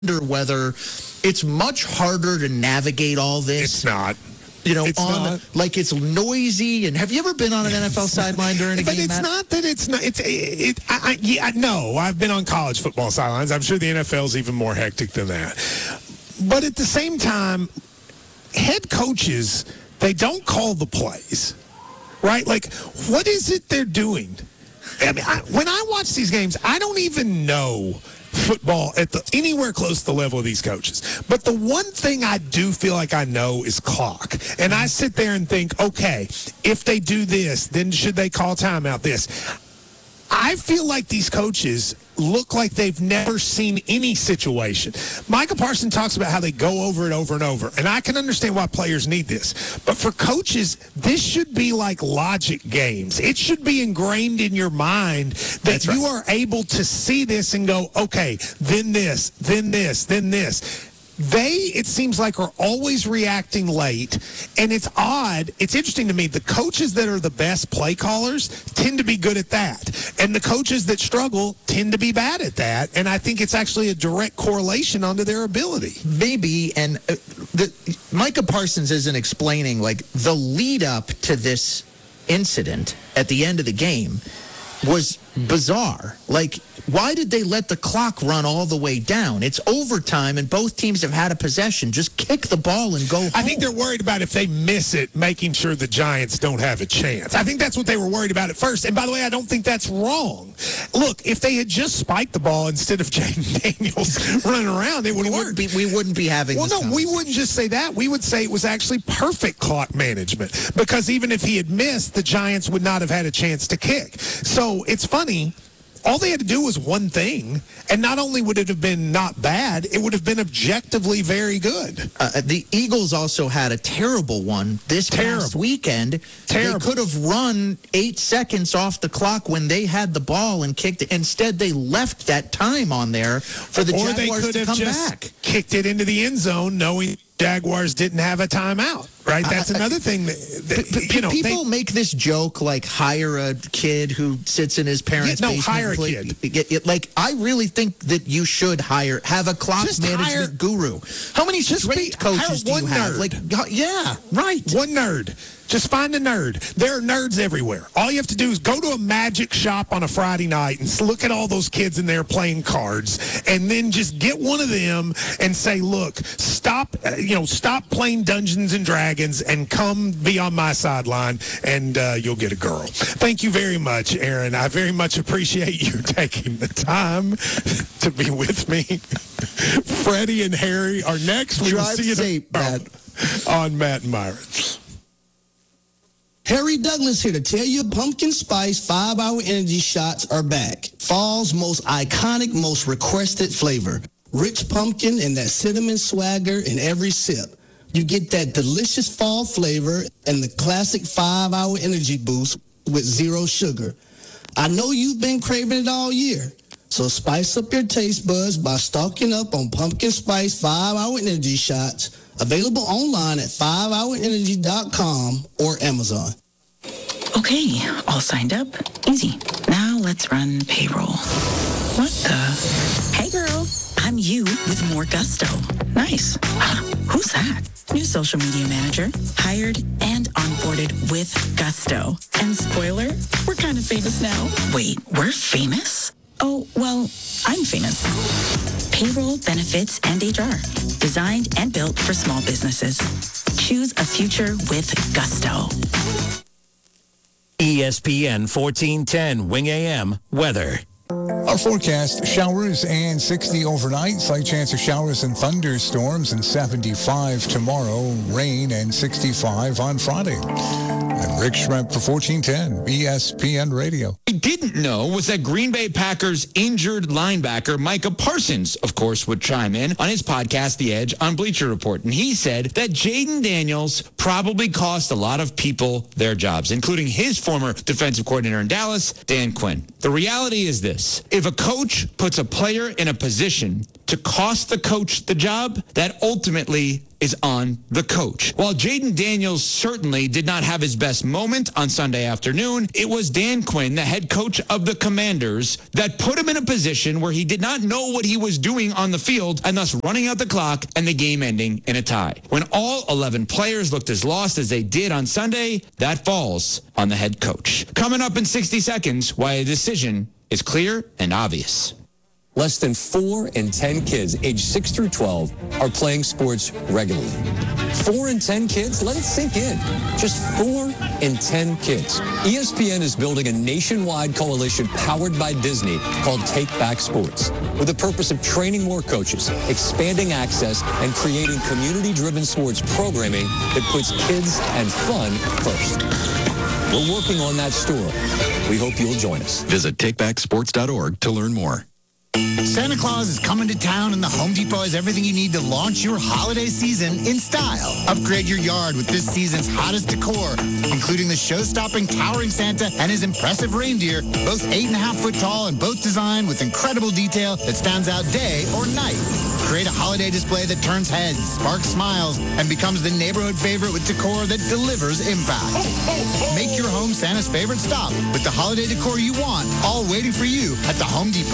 wonder whether it's much harder to navigate all this. It's not. Like it's noisy. And have you ever been on an NFL sideline during a game? But it's Matt? not that it's not. No, I've been on college football sidelines. I'm sure the NFL's even more hectic than that. But at the same time, head coaches, they don't call the plays, right? Like, what is it they're doing? I mean, when I watch these games, I don't even know football at anywhere close to the level of these coaches. But the one thing I do feel like I know is clock. And I sit there and think, okay, if they do this, then should they call timeout this? I feel like these coaches look like they've never seen any situation. Micah Parsons talks about how they go over it over and over, and I can understand why players need this. But for coaches, this should be like logic games. It should be ingrained in your mind that you are able to see this and go, okay, then this, then this, then this. It seems like, are always reacting late, and it's odd. It's interesting to me. The coaches that are the best play callers tend to be good at that, and the coaches that struggle tend to be bad at that, and I think it's actually a direct correlation onto their ability. Maybe, and Micah Parsons isn't explaining, like, the lead up to this incident at the end of the game was bizarre. Like, why did they let the clock run all the way down? It's overtime, and both teams have had a possession. Just kick the ball and go home. I think they're worried about, if they miss it, making sure the Giants don't have a chance. I think that's what they were worried about at first. And by the way, I don't think that's wrong. Look, if they had just spiked the ball instead of Jaden Daniels running around, it would have worked. We wouldn't be having this conversation. We wouldn't just say that. We would say it was actually perfect clock management, because even if he had missed, the Giants would not have had a chance to kick. So it's funny. All they had to do was one thing, and not only would it have been not bad, it would have been objectively very good. The Eagles also had a terrible one this past weekend. Terrible. They could have run 8 seconds off the clock when they had the ball and kicked it. Instead, they left that time on there for the Jaguars to come back. Kicked it into the end zone knowing Jaguars didn't have a timeout, right? That's another thing people make this joke, like, hire a kid who sits in his parents' basement. Hire a kid. Like, I really think that you should have a clock management guru. How many straight coaches do you have? Like, yeah, right. One nerd. Just find a nerd. There are nerds everywhere. All you have to do is go to a magic shop on a Friday night and look at all those kids in there playing cards, and then just get one of them and say, look, stop playing Dungeons and Dragons and come be on my sideline, and you'll get a girl. Thank you very much, Aaron. I very much appreciate you taking the time to be with me. Freddie and Harry are next. We will see you on Matt and Myron. Harry Douglas here to tell you Pumpkin Spice 5-Hour Energy Shots are back. Fall's most iconic, most requested flavor. Rich pumpkin and that cinnamon swagger in every sip. You get that delicious fall flavor and the classic 5-Hour Energy Boost with zero sugar. I know you've been craving it all year. So spice up your taste buds by stocking up on Pumpkin Spice 5-Hour Energy Shots. Available online at 5hourenergy.com or Amazon. Okay, all signed up. Easy. Now let's run payroll. What the? Hey girl, I'm you with more gusto. Nice. Who's that? New social media manager. Hired and onboarded with gusto. And spoiler, we're kind of famous now. Wait, we're famous? Oh, well, I'm famous. Payroll, benefits, and HR. Designed and built for small businesses. Choose a future with gusto. ESPN 1410 Wing AM weather. Our forecast, showers and 60 overnight. Slight chance of showers and thunderstorms and 75 tomorrow. Rain and 65 on Friday. I'm Rick Schremp for 1410 ESPN Radio. I didn't know was that Green Bay Packers injured linebacker Micah Parsons, of course, would chime in on his podcast, The Edge, on Bleacher Report. And he said that Jaden Daniels probably cost a lot of people their jobs, including his former defensive coordinator in Dallas, Dan Quinn. The reality is this. If a coach puts a player in a position to cost the coach the job, that ultimately is on the coach. While Jaden Daniels certainly did not have his best moment on Sunday afternoon, it was Dan Quinn, the head coach of the Commanders, that put him in a position where he did not know what he was doing on the field and thus running out the clock and the game ending in a tie. When all 11 players looked as lost as they did on Sunday, that falls on the head coach. Coming up in 60 seconds, why a decision is clear and obvious. Less than 4 in 10 kids aged 6 through 12 are playing sports regularly. 4 in 10 kids? Let it sink in. Just 4 in 10 kids. ESPN is building a nationwide coalition powered by Disney called Take Back Sports, with the purpose of training more coaches, expanding access, and creating community-driven sports programming that puts kids and fun first. We're working on that story. We hope you'll join us. Visit takebacksports.org to learn more. Santa Claus is coming to town, and the Home Depot has everything you need to launch your holiday season in style. Upgrade your yard with this season's hottest decor, including the show-stopping towering Santa and his impressive reindeer, both 8.5-foot tall and both designed with incredible detail that stands out day or night. Create a holiday display that turns heads, sparks smiles, and becomes the neighborhood favorite with decor that delivers impact. Make your home Santa's favorite stop with the holiday decor you want, all waiting for you at the Home Depot.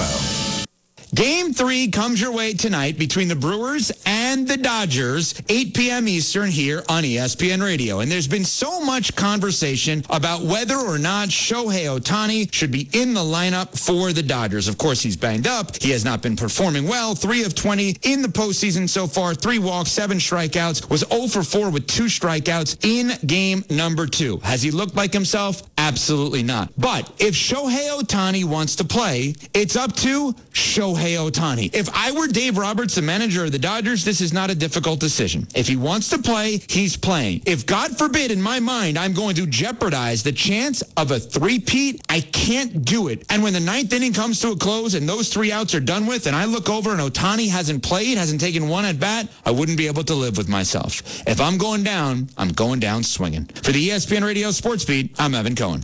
Game 3 comes your way tonight between the Brewers and the Dodgers, 8 p.m. Eastern here on ESPN Radio. And there's been so much conversation about whether or not Shohei Ohtani should be in the lineup for the Dodgers. Of course, he's banged up. He has not been performing well. 3 of 20 in the postseason so far. 3 walks, 7 strikeouts. Was 0 for 4 with 2 strikeouts in game number 2. Has he looked like himself? Absolutely not. But if Shohei Ohtani wants to play, it's up to Shohei Ohtani. If I were Dave Roberts, the manager of the Dodgers, this is not a difficult decision. If he wants to play, he's playing. If, God forbid, in my mind, I'm going to jeopardize the chance of a three-peat, I can't do it. And when the 9th inning comes to a close and those 3 outs are done with, and I look over and Ohtani hasn't played, hasn't taken 1 at bat, I wouldn't be able to live with myself. If I'm going down, I'm going down swinging. For the ESPN Radio Sports Beat, I'm Evan Cohen.